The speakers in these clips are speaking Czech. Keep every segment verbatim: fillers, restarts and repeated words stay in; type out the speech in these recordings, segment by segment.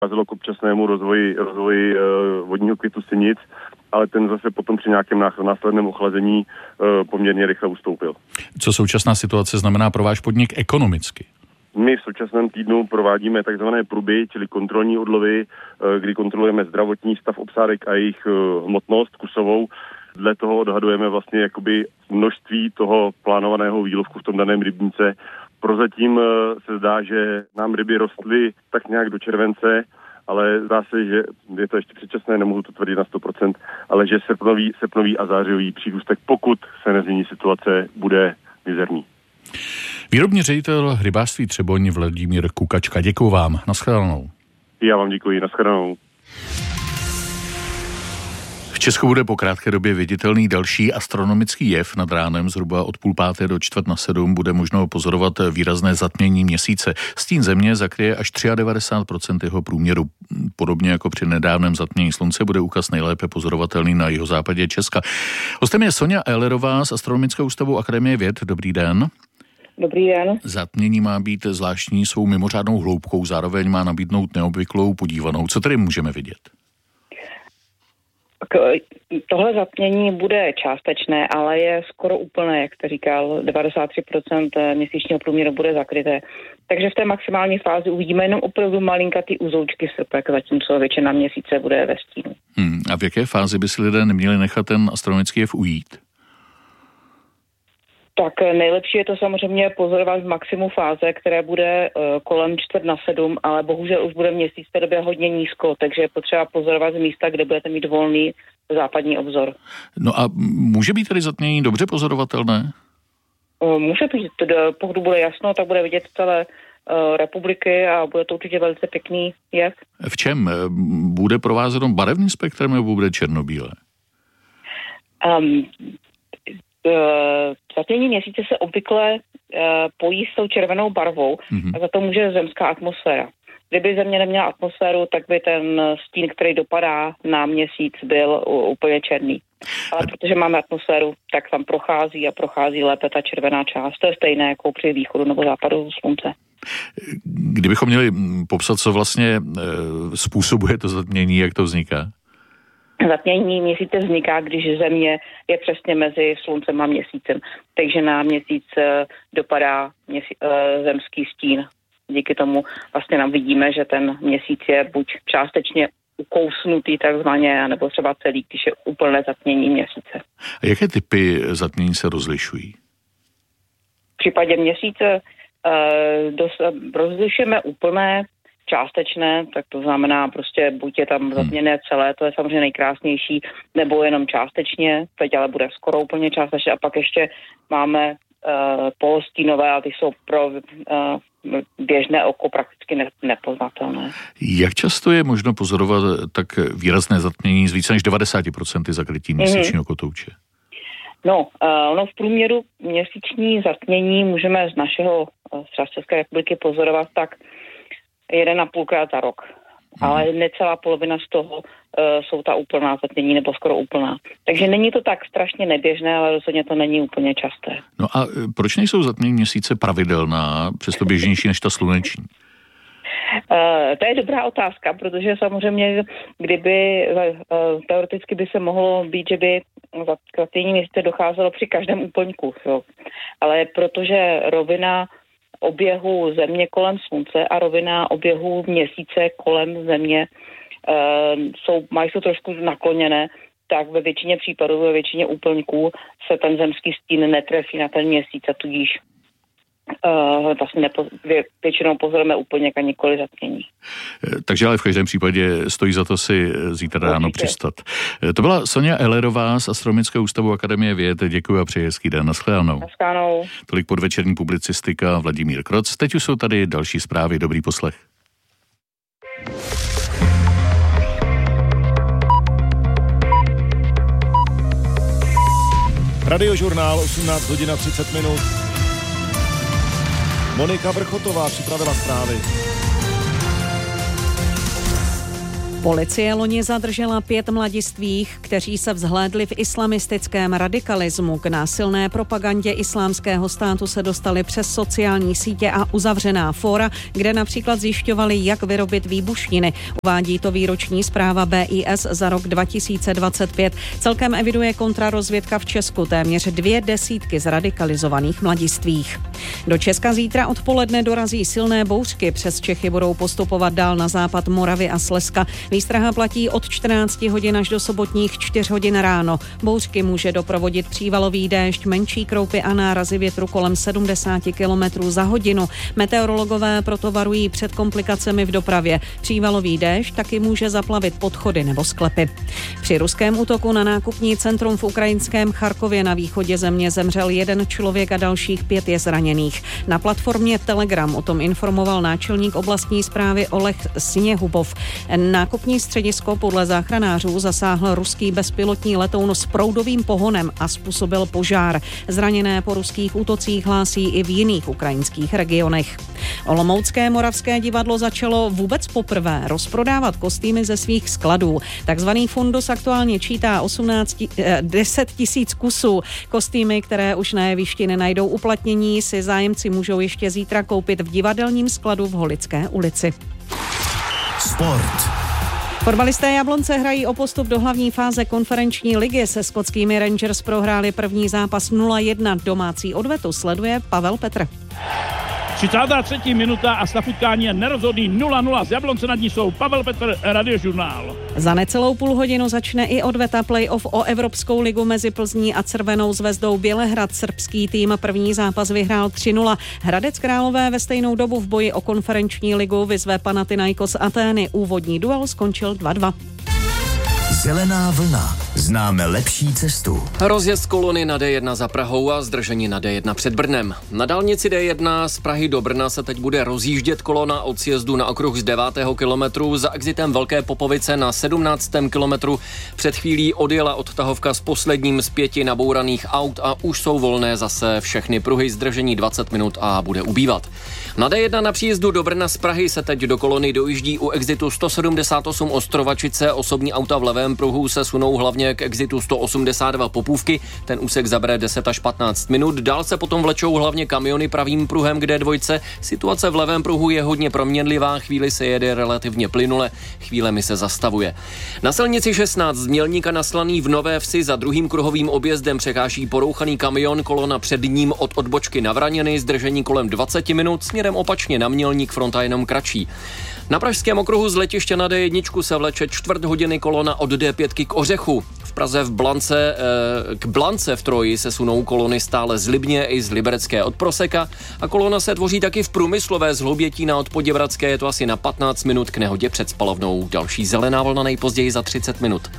docházelo k občasnému rozvoji, rozvoji uh, vodního květu sinic, ale ten zase potom při nějakém následném ochlazení uh, poměrně rychle ustoupil. Co současná situace znamená pro váš podnik ekonomicky? My v současném týdnu provádíme takzvané pruby, čili kontrolní odlovy, kdy kontrolujeme zdravotní stav obsádek a jejich hmotnost kusovou. Dle toho odhadujeme vlastně jakoby množství toho plánovaného výlovku v tom daném rybníce. Prozatím se zdá, že nám ryby rostly tak nějak do července, ale zdá se, že je to ještě předčasné, nemohu to tvrdit na sto procent, ale že srpnový, srpnový a zářivý přírůstek, pokud se nezmění situace, bude mizerný. Výrobní ředitel rybářství Třeboň Vladimír Kukačka. Děkuju vám. Naschledanou. Já vám děkuji. Naschledanou. V Česku bude po krátké době viditelný další astronomický jev. Nad ránem zhruba od půl páté do čtvrt na sedm bude možno pozorovat výrazné zatmění měsíce. Stín země zakryje až devadesát tři procent jeho průměru. Podobně jako při nedávném zatmění slunce bude úkaz nejlépe pozorovatelný na jihozápadě Česka. Hostem je Sonja Ehlerová z Astronomického ústavu Akademie věd. Dobrý den. Dobrý den. Zatmění má být zvláštní svou mimořádnou hloubkou, zároveň má nabídnout neobvyklou podívanou. Co tedy můžeme vidět? Tohle zatmění bude částečné, ale je skoro úplné, jak jste říkal, devadesát tři procent měsíčního průměru bude zakryté. Takže v té maximální fázi uvidíme jenom opravdu malinkatý uzoučky srpek, zatímco většina měsíce bude ve stínu. Hmm, a v jaké fázi by si lidé neměli nechat ten astronomický jev ujít? Tak nejlepší je to samozřejmě pozorovat v maximu fáze, které bude uh, kolem čtvrt na sedm, ale bohužel už bude měsíc v té době hodně nízko, takže je potřeba pozorovat z místa, kde budete mít volný západní obzor. No a může být tady zatmění dobře pozorovatelné? Uh, může být, tedy, pokud bude jasno, tak bude vidět celé uh, republiky a bude to určitě velice pěkný jev. V čem? Bude provázeno barevným spektrem nebo bude černobílé? Um, Zatmění měsíce se obvykle uh, pojí s tou červenou barvou mm-hmm. a za to může zemská atmosféra. Kdyby země neměla atmosféru, tak by ten stín, který dopadá na měsíc, byl uh, úplně černý. Ale protože máme atmosféru, tak tam prochází a prochází lépe ta červená část. To je stejné jako při východu nebo západu slunce. Kdybychom měli popsat, co vlastně uh, způsobuje to zatmění, jak to vzniká? Zatmění měsíce vzniká, když země je přesně mezi sluncem a měsícem. Takže na měsíc dopadá měsíc, zemský stín. Díky tomu vlastně nám vidíme, že ten měsíc je buď částečně ukousnutý takzvaně, nebo třeba celý, když je úplné zatmění měsíce. A jaké typy zatmění se rozlišují? V případě měsíce uh, dos, rozlišujeme úplné, částečné, tak to znamená prostě buď je tam zatměné celé, to je samozřejmě nejkrásnější, nebo jenom částečně, teď ale bude skoro úplně částečně a pak ještě máme uh, polostínové, ale ty jsou pro uh, běžné oko prakticky ne- nepoznatelné. Jak často je možno pozorovat tak výrazné zatmění z více než devadesát procent zakrytí měsíčního mm-hmm. kotouče? No, uh, ono v průměru měsíční zatmění můžeme z našeho uh, z České republiky pozorovat tak jeden a půlkrát za rok. Hmm. Ale necelá polovina z toho uh, jsou ta úplná zatmění nebo skoro úplná. Takže není to tak strašně neběžné, ale rozhodně to není úplně časté. No a proč nejsou zatmění měsíce pravidelná, přesto běžnější než ta sluneční? Uh, to je dobrá otázka, protože samozřejmě, kdyby uh, teoreticky by se mohlo být, že by za zatmění měsíce docházelo při každém úplňku. Jo. Ale protože rovina oběhu země kolem slunce a rovina oběhu měsíce kolem země e, jsou, mají se trošku nakloněné, tak ve většině případů, ve většině úplňků se ten zemský stín netrefí na ten měsíc a tudíž e, vlastně nepo, vě, většinou pozorujeme úplněk a nikoli zatmění. Takže ale v každém případě stojí za to si zítra ráno přistat. To byla Sonja Ehlerová z Astronomického ústavu Akademie věd. Děkuji a přeji hezký den. Naschledanou. Naschledanou. Tolik podvečerní publicistika Vladimír Kroc. Teď už jsou tady další zprávy. Dobrý poslech. Radiožurnál osmnáct hodin a třicet minut. Monika Vrchotová připravila zprávy. Policie loni zadržela pět mladistvých, kteří se vzhlédli v islamistickém radikalismu. K násilné propagandě Islámského státu se dostali přes sociální sítě a uzavřená fóra, kde například zjišťovali, jak vyrobit výbušniny. Uvádí to výroční zpráva B I S za rok dva tisíce dvacet pět. Celkem eviduje kontrarozvědka v Česku téměř dvě desítky zradikalizovaných mladistvých. Do Česka zítra odpoledne dorazí silné bouřky. Přes Čechy budou postupovat dál na západ Moravy a Slezska. Výstraha platí od čtrnácti hodin až do sobotních čtyř hodin ráno. Bouřky může doprovodit přívalový déšť, menší kroupy a nárazy větru kolem sedmdesát kilometrů za hodinu. Meteorologové proto varují před komplikacemi v dopravě. Přívalový déšť taky může zaplavit podchody nebo sklepy. Při ruském útoku na nákupní centrum v ukrajinském Charkově na východě země zemřel jeden člověk a dalších pět je zraněných. Na platformě Telegram o tom informoval náčelník oblastní správy Oleg Sněhubov. Nákupní středisko podle záchranářů zasáhl ruský bezpilotní letoun s proudovým pohonem a způsobil požár. Zraněné po ruských útocích hlásí i v jiných ukrajinských regionech. Olomoucké Moravské divadlo začalo vůbec poprvé rozprodávat kostýmy ze svých skladů. Takzvaný fundus aktuálně čítá osmnáct, deset tisíc kusů. Kostýmy, které už na jevišti nenajdou uplatnění, si zájemci můžou ještě zítra koupit v divadelním skladu v Holické ulici. Sport. Fotbalisté Jablonce hrají o postup do hlavní fáze konferenční ligy. Se skotskými Rangers prohráli první zápas nula jedna. Domácí odvetu sleduje Pavel Petr. třicátá třetí minuta a stav utkání je nerozhodný nula nula. Z Jablonce nad ní jsou Pavel Petr, Radiožurnál. Za necelou půl hodinu začne i odveta playoff o Evropskou ligu mezi Plzní a Crvenou zvezdou Bělehrad. Srbský tým první zápas vyhrál tři nula. Hradec Králové ve stejnou dobu v boji o konferenční ligu vyzve Panathinaikos Atény. Úvodní duel skončil dva dva. Zelená vlna. Známe lepší cestu. Rozjezd kolony na D jedna za Prahou a zdržení na D jedna před Brnem. Na dálnici D jedna z Prahy do Brna se teď bude rozjíždět kolona od sjezdu na okruh z devátého kilometru za exitem Velké Popovice na sedmnáctém kilometru. Před chvílí odjela odtahovka s posledním z pěti nabouraných aut a už jsou volné zase všechny pruhy. Zdržení dvacet minut a bude ubývat. Na D jedna na příjezdu do Brna z Prahy se teď do kolony dojíždí u exitu sto sedmdesát osm Ostrovačice. Osobní auta v levém pruhu se sunou hlavně k exitu sto osmdesát dva Popůvky. Ten úsek zabere deset až patnáct minut. Dál se potom vlečou hlavně kamiony pravým pruhem k D dva. Situace v levém pruhu je hodně proměnlivá, chvíli se jede relativně plynule, chvílemi se zastavuje. Na silnici šestnáct z Mělníka na Slaný v Nové Vsi za druhým kruhovým objezdem překáží porouchaný kamion, kolona před ním od odbočky na Vraněny, zdržení kolem dvacet minut, směrem opačně na Mělník fronta jenom kratší. Na pražském okruhu z letiště na D jedna se vleče čtvrt hodiny kolona od D pět k Ořechu. V Praze v Blance, eh, k Blance v Troji se sunou kolony stále z Libně i z Liberecké od Proseka a kolona se tvoří taky v Průmyslové z Hloubětína od Poděbradské, je to asi na patnáct minut k nehodě před spalovnou. Další zelená vlna nejpozději za třicet minut.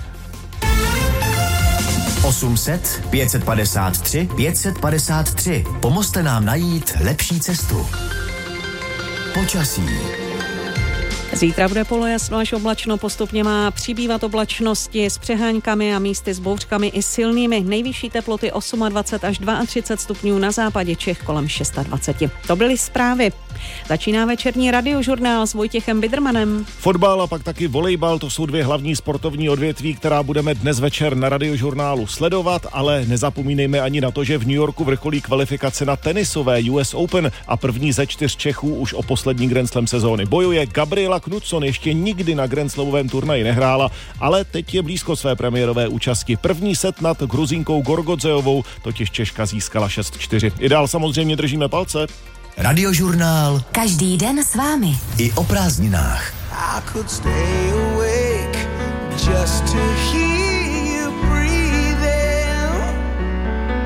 osm set pět set padesát tři pět set padesát tři. Pomozte nám najít lepší cestu. Počasí. Zítra bude polojasno až oblačno, postupně má přibývat oblačnosti s přeháňkami a místy s bouřkami i silnými. Nejvyšší teploty dvacet osm až třicet dva stupňů, na západě Čech kolem dvacet šest. To byly zprávy. Začíná večerní radiožurnál s Vojtěchem Bidermanem. Fotbal a pak taky volejbal, to jsou dvě hlavní sportovní odvětví, která budeme dnes večer na radiožurnálu sledovat, ale nezapomínejme ani na to, že v New Yorku vrcholí kvalifikace na tenisové U S Open a první ze čtyř Čechů už o poslední Grand Slam sezóny bojuje. Gabriela Knutsson ještě nikdy na Grand Slamovém turnaji nehrála, ale teď je blízko své premiérové účasti. První set nad Gruzínkou Gorgodzeovou totiž Češka získala šest čtyři. I dál samozřejmě držíme palce. Radiožurnál. Každý den s vámi. I o prázdninách.